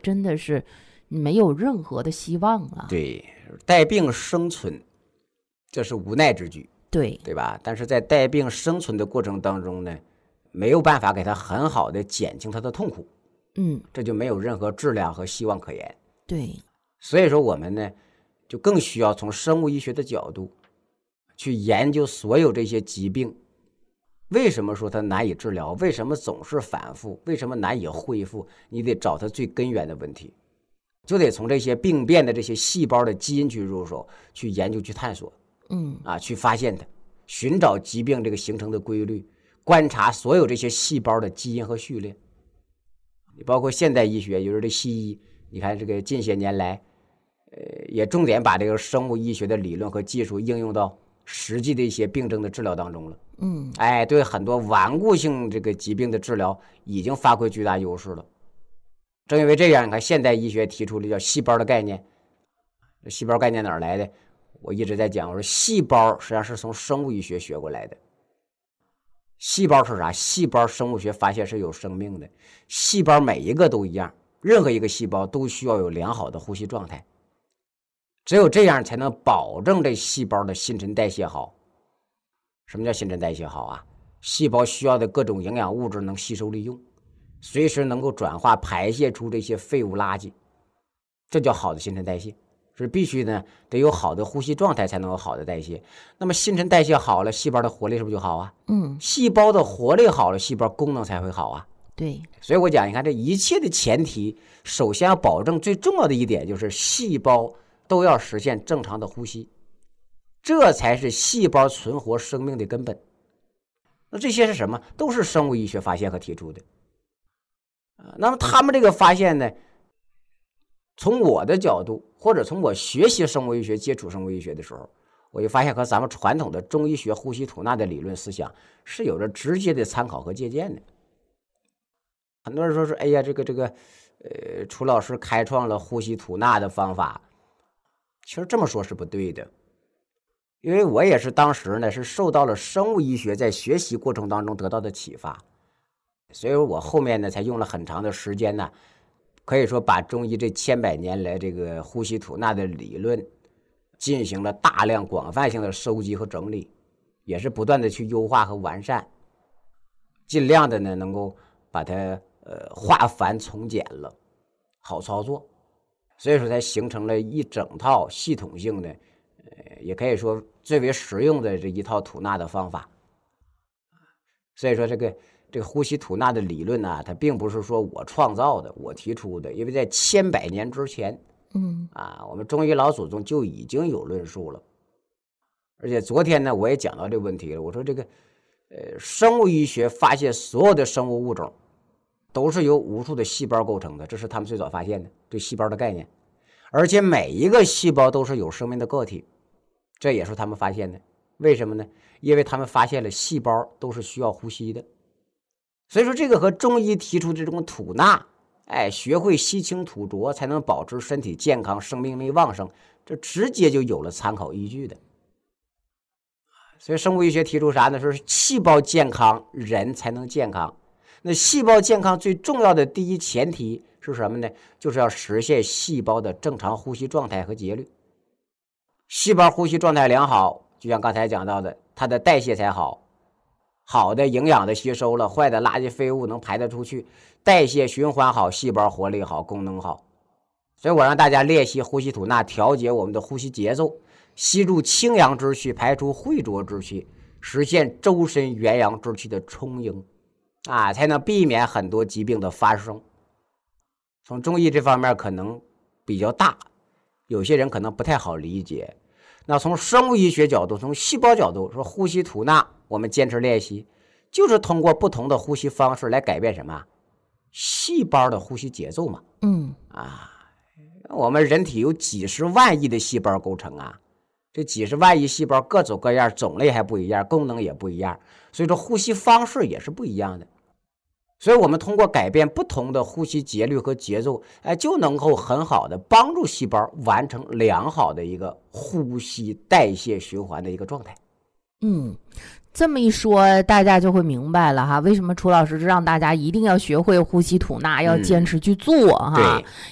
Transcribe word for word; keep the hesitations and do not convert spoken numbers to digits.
真的是没有任何的希望啊。 对，带病生存，这是无奈之举， 对对吧？但是在带病生存的过程当中呢，没有办法给他很好的减轻他的痛苦， 嗯， 这就没有任何质量和希望可言。 对， 所以说我们呢，就更需要从生物医学的角度去研究所有这些疾病，为什么说它难以治疗，为什么总是反复，为什么难以恢复，你得找它最根源的问题，就得从这些病变的这些细胞的基因去入手，去研究去探索， 嗯啊，去发现它，寻找疾病这个形成的规律，观察所有这些细胞的基因和序列。你包括现代医学，也就是这西医，你看这个近些年来，呃，也重点把这个生物医学的理论和技术应用到实际的一些病症的治疗当中了。 嗯， 哎，对很多顽固性这个疾病的治疗已经发挥巨大优势了。正因为这样，你看现代医学提出了叫细胞的概念。细胞概念哪儿来的？我一直在讲，我说细胞实际上是从生物医学学过来的。细胞是啥？细胞生物学发现是有生命的，细胞每一个都一样，任何一个细胞都需要有良好的呼吸状态，只有这样才能保证这细胞的新陈代谢好。什么叫新陈代谢好啊？细胞需要的各种营养物质能吸收利用，随时能够转化排泄出这些废物垃圾，这叫好的新陈代谢。是必须呢得有好的呼吸状态才能有好的代谢。那么新陈代谢好了，细胞的活力是不是就好啊？ 嗯， 细胞的活力好了，细胞功能才会好啊。 对， 所以我讲，你看这一切的前提，首先要保证最重要的一点就是细胞都要实现正常的呼吸，这才是细胞存活生命的根本。那这些是什么？都是生物医学发现和提出的。那么他们这个发现呢，从我的角度，或者从我学习生物医学、接触生物医学的时候，我就发现和咱们传统的中医学呼吸吐纳的理论思想是有着直接的参考和借鉴的。很多人说是，哎呀，这个这个，呃，楚老师开创了呼吸吐纳的方法，其实这么说是不对的，因为我也是当时呢是受到了生物医学在学习过程当中得到的启发，所以我后面呢才用了很长的时间呢。可以说把中医这千百年来这个呼吸吐纳的理论进行了大量广泛性的收集和整理，也是不断的去优化和完善，尽量的呢能够把它呃化繁从简了，好操作，所以说才形成了一整套系统性的，呃也可以说最为实用的这一套吐纳的方法。所以说这个。这个呼吸吐纳的理论呢、啊，它并不是说我创造的，我提出的，因为在千百年之前， 嗯啊，我们中医老祖宗就已经有论述了。而且昨天呢，我也讲到这个问题了，我说这个，呃，生物医学发现所有的生物物种都是由无数的细胞构成的，这是他们最早发现的对细胞的概念，而且每一个细胞都是有生命的个体，这也是他们发现的。为什么呢？因为他们发现了细胞都是需要呼吸的。所以说这个和中医提出这种吐纳，哎，学会吸清吐浊才能保持身体健康，生命力旺盛，这直接就有了参考依据的。所以生物医学提出啥呢？说细胞健康，人才能健康。那细胞健康最重要的第一前提是什么呢？就是要实现细胞的正常呼吸状态和节律。细胞呼吸状态良好，就像刚才讲到的，它的代谢才好。好的营养的吸收了，坏的垃圾废物能排得出去，代谢循环好，细胞活力好，功能好。所以我让大家练习呼吸吐纳，调节我们的呼吸节奏，吸入清阳之气，排出秽浊之气，实现周身元阳之气的充盈啊，才能避免很多疾病的发生。从中医这方面可能比较大，有些人可能不太好理解。那从生物医学角度，从细胞角度说，呼吸吐纳我们坚持练习，就是通过不同的呼吸方式来改变什么细胞的呼吸节奏嘛。 嗯啊，我们人体有几十万亿的细胞构成啊，这几十万亿细胞各种各样，种类还不一样，功能也不一样，所以说呼吸方式也是不一样的。所以我们通过改变不同的呼吸节律和节奏，哎，就能够很好的帮助细胞完成良好的一个呼吸代谢循环的一个状态。 嗯，这么一说，大家就会明白了哈，为什么楚老师让大家一定要学会呼吸吐纳，要坚持去做、嗯、哈。